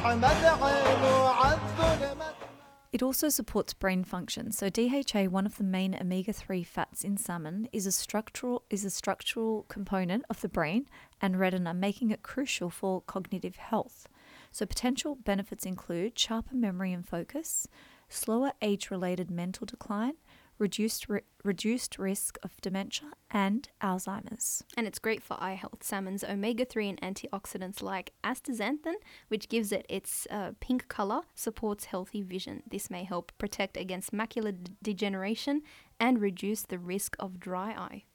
It also supports brain function. So DHA, one of the main omega-3 fats in salmon, is a structural component of the brain and retina, making it crucial for cognitive health. So potential benefits include sharper memory and focus, slower age-related mental decline, reduced risk of dementia, and Alzheimer's. And it's great for eye health. Salmon's omega-3 and antioxidants like astaxanthin, which gives it its pink color, supports healthy vision. This may help protect against macular degeneration and reduce the risk of dry eye.